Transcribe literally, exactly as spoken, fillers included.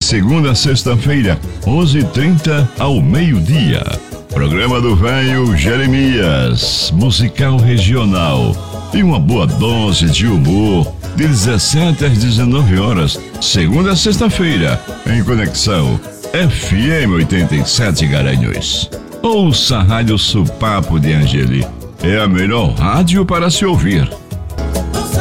segunda a sexta-feira, onze e trinta ao meio-dia. Programa do Velho Jeremias, musical regional e uma boa dose de humor, de dezessete às dezenove horas, segunda a sexta-feira, em conexão F M oitenta e sete Garanhuns. Ouça a Rádio Supapo de Angeli, é a melhor rádio para se ouvir.